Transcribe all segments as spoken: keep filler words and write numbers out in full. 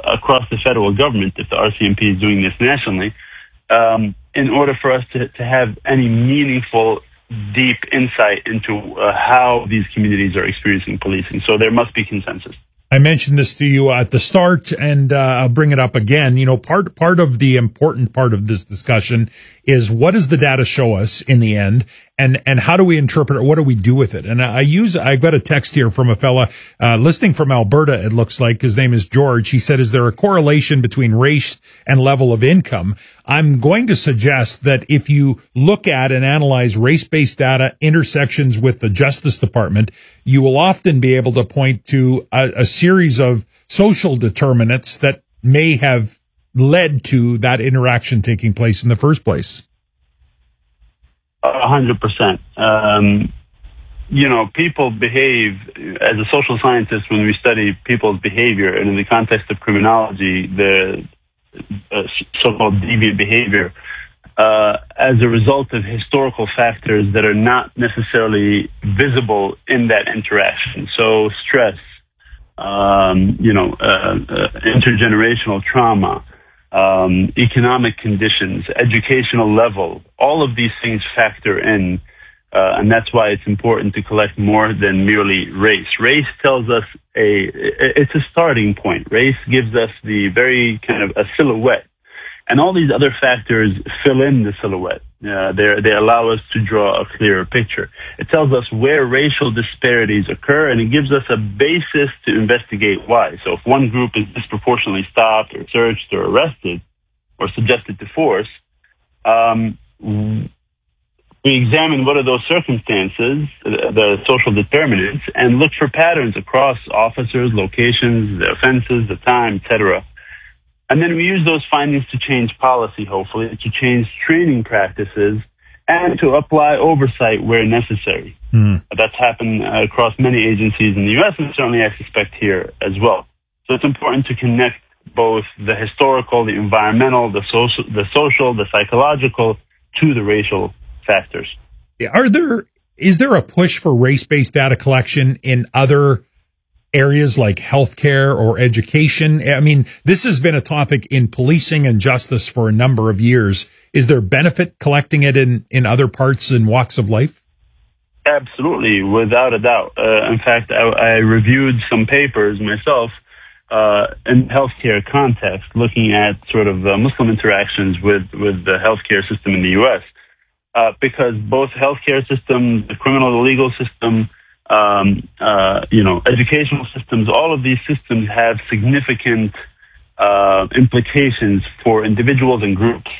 across the federal government, if the R C M P is doing this nationally, um, in order for us to, to have any meaningful, deep insight into uh, how these communities are experiencing policing. So there must be consensus. I mentioned this to you at the start, and uh, I'll bring it up again. You know, part part of the important part of this discussion is what does the data show us in the end, and and how do we interpret it? What do we do with it? And I use I've got a text here from a fella uh, listening from Alberta. It looks like his name is George. He said, "Is there a correlation between race and level of income?" I'm going to suggest that if you look at and analyze race-based data intersections with the Justice Department, you will often be able to point to a, a series of social determinants that may have led to that interaction taking place in the first place. A hundred percent. Um, you know, people behave, as a social scientist, when we study people's behavior, and in the context of criminology, the uh, so-called deviant behavior, uh, as a result of historical factors that are not necessarily visible in that interaction. So stress, um, you know, uh, uh, intergenerational trauma, um, economic conditions, educational level, all of these things factor in. Uh, and that's why it's important to collect more than merely race. Race tells us a, it's a starting point. Race gives us the very kind of a silhouette. And all these other factors fill in the silhouette. Uh, they they allow us to draw a clearer picture. It tells us where racial disparities occur, and it gives us a basis to investigate why. So if one group is disproportionately stopped or searched or arrested or subjected to force, um, we examine what are those circumstances, the social determinants, and look for patterns across officers, locations, the offenses, the time, et cetera. And then we use those findings to change policy, hopefully, to change training practices, and to apply oversight where necessary. Mm. That's happened uh, across many agencies in the U S, and certainly I suspect here as well. So it's important to connect both the historical, the environmental, the social, the social, the psychological to the racial factors. Are there, is there a push for race-based data collection in other areas like healthcare or education? I mean, this has been a topic in policing and justice for a number of years. Is there benefit collecting it in, in other parts and walks of life? Absolutely, without a doubt. Uh, in fact, I, I reviewed some papers myself uh, in healthcare context, looking at sort of uh, Muslim interactions with, with the healthcare system in the U S, uh, because both healthcare systems, the criminal, the legal system, Um, uh, you know, educational systems, all of these systems have significant uh, implications for individuals and groups.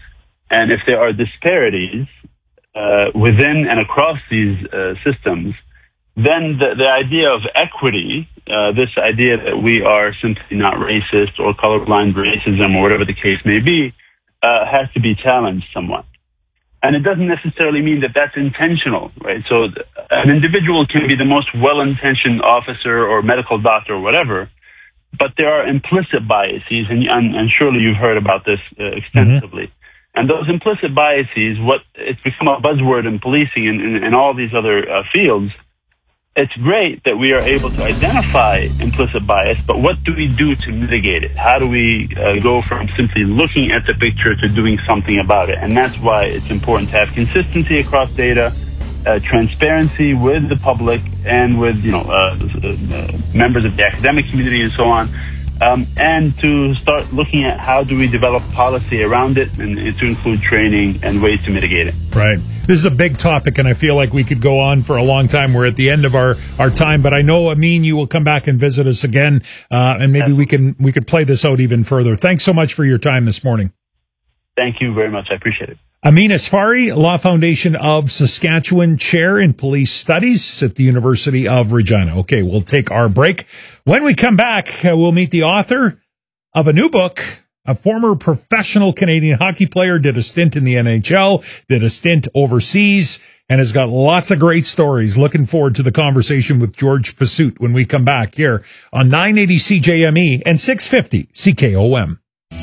And if there are disparities uh, within and across these uh, systems, then the, the idea of equity, uh, this idea that we are simply not racist or colorblind racism or whatever the case may be, uh, has to be challenged somewhat. And it doesn't necessarily mean that that's intentional, right? So an individual can be the most well-intentioned officer or medical doctor or whatever, but there are implicit biases, and, and, and surely you've heard about this uh, extensively. Mm-hmm. And those implicit biases, what it's become a buzzword in policing and in, in all these other uh, fields. It's great that we are able to identify implicit bias, but what do we do to mitigate it? How do we uh, go from simply looking at the picture to doing something about it? And that's why it's important to have consistency across data, uh, transparency with the public and with, you know, uh, uh, members of the academic community and so on, um, and to start looking at how do we develop policy around it, and to include training and ways to mitigate it. Right. This is a big topic, and I feel like we could go on for a long time. We're at the end of our, our time, but I know, Amin, you will come back and visit us again, uh, and maybe we can we could play this out even further. Thanks so much for your time this morning. Thank you very much. I appreciate it. Amin Asfari, Law Foundation of Saskatchewan Chair in Police Studies at the University of Regina. Okay, we'll take our break. When we come back, uh, we'll meet the author of a new book. A former professional Canadian hockey player, did a stint in the N H L, did a stint overseas, and has got lots of great stories. Looking forward to the conversation with George Pursuit when we come back here on nine eighty C J M E and six fifty C K O M.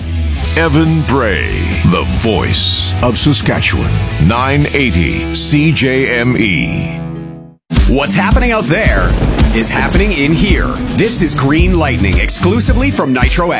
Evan Bray, the voice of Saskatchewan, nine eighty C J M E. What's happening out there is happening in here. This is Green Lightning, exclusively from Nitro